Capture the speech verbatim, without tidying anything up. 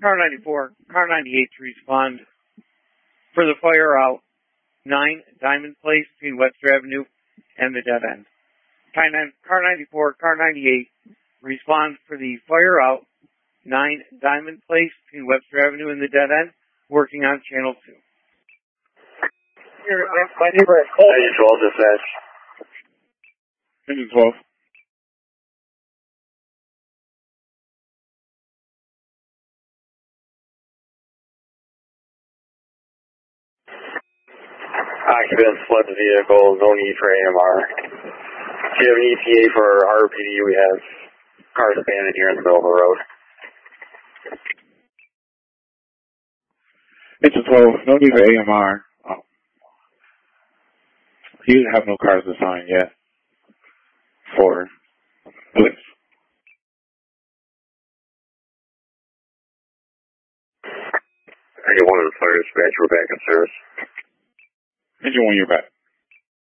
car ninety-four, car ninety-eight to respond for the fire out nine Diamond Place between Webster Avenue and the dead end. Car ninety-four, car ninety-eight respond for the fire out nine Diamond Place between Webster Avenue and the dead end, working on channel two. Here, my neighbor is cold. Engine twelve dispatch. Engine twelve. Occupants fled the vehicle, no need for A M R. If you have an E T A for R P D, we have cars abandoned here in the middle of the road. Engine twelve, no need for A M R. Oh. He didn't have no cars assigned yet for police. I get one of the fire dispatch, we're back in service. Engine one, you're back.